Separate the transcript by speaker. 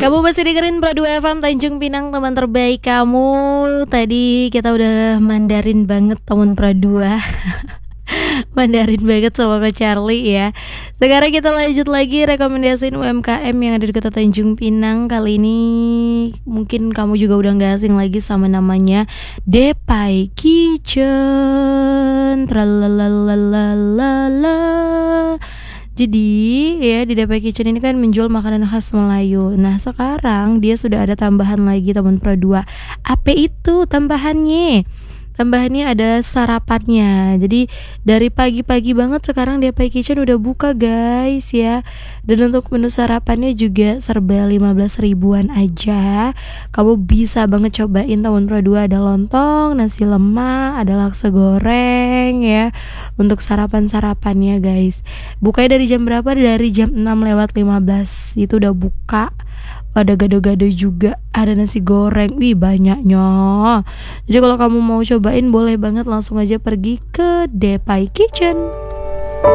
Speaker 1: Kamu masih dengerin Pro 2 FM Tanjung Pinang, teman terbaik kamu. Tadi kita udah Mandarin banget teman Pro 2. Mandarin banget sama Kak Charlie ya. Sekarang kita lanjut lagi rekomendasiin UMKM yang ada di Kota Tanjung Pinang. Kali ini mungkin kamu juga udah gak asing lagi sama namanya Depai Kitchen. Tralalalala. Jadi ya di Depai Kitchen ini kan menjual makanan khas Melayu. Nah sekarang dia sudah ada tambahan lagi teman Pro 2. Apa itu tambahannya? Tambahannya ada sarapannya. Jadi dari pagi-pagi banget sekarang Depai Kitchen udah buka guys ya. Dan untuk menu sarapannya juga serba 15 ribuan aja. Kamu bisa banget cobain teman Pro 2. Ada lontong, nasi lemak, ada laksa goreng ya. Untuk sarapan-sarapannya guys. Bukanya dari jam berapa? Dari jam 6:15 itu udah buka. Ada gado-gado juga, ada nasi goreng, wih banyaknya. Jadi kalau kamu mau cobain boleh banget langsung aja pergi ke Depai Kitchen.